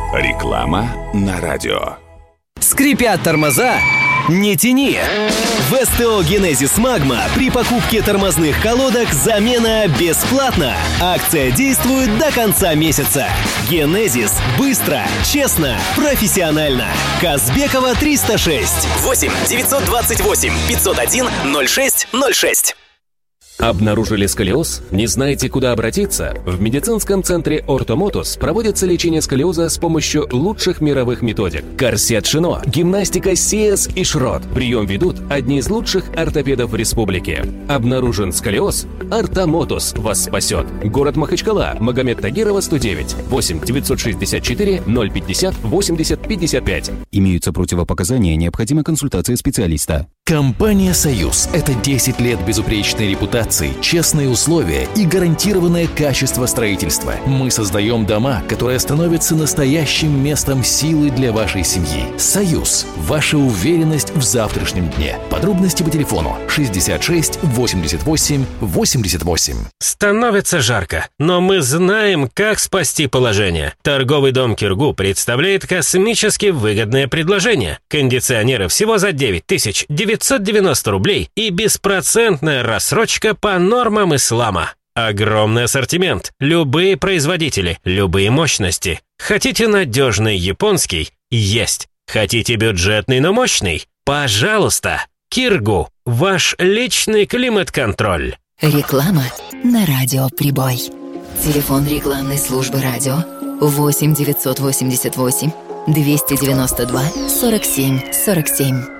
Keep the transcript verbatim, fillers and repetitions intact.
Реклама на радио. Скрипят тормоза? Не тяни! В СТО «Генезис Магма» при покупке тормозных колодок замена бесплатна. Акция действует до конца месяца. «Генезис» — быстро, честно, профессионально. Казбекова триста шесть. восемь девятьсот двадцать восемь пятьсот один ноль шесть ноль шесть. Обнаружили сколиоз? Не знаете, куда обратиться? В медицинском центре «Ортомотус» проводится лечение сколиоза с помощью лучших мировых методик. Корсет Шино, гимнастика Сиэс и Шрот. Прием ведут одни из лучших ортопедов в республике. Обнаружен сколиоз? «Ортомотус» вас спасет. Город Махачкала, Магомед Тагирова, сто девять. восемь девятьсот шестьдесят четыре ноль пятьдесят восемьдесят пятьдесят пять. Имеются противопоказания, необходима консультация специалиста. Компания «Союз» — это десять лет безупречной репутации, честные условия и гарантированное качество строительства. Мы создаем дома, которые становятся настоящим местом силы для вашей семьи. «Союз» — ваша уверенность в завтрашнем дне. Подробности по телефону шестьдесят шесть восемьдесят восемь восемьдесят восемь. Становится жарко, но мы знаем, как спасти положение. Торговый дом «Киргу» представляет космически выгодное предложение. Кондиционеры всего за девять тысяч девятьсот девяносто рублей и беспроцентная рассрочка по нормам ислама. Огромный ассортимент, любые производители, любые мощности. Хотите надежный японский? Есть. Хотите бюджетный, но мощный? Пожалуйста. «Киргу» – ваш личный климат-контроль. Реклама на радио «Прибой». Телефон рекламной службы радио восемь девятьсот восемьдесят восемь двести девяносто два сорок семь сорок семь.